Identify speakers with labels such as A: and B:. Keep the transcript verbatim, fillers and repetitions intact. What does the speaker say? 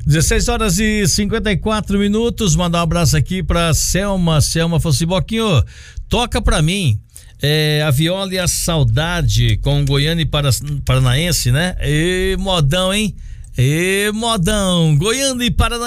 A: dezesseis horas e cinquenta e quatro minutos. Mandar um abraço aqui pra Selma. Selma falou assim: Boquinho, toca pra mim é, a Viola e a Saudade com Goiânia e Paranaense, né? E modão, hein? E modão, Goiânia e Paranaense.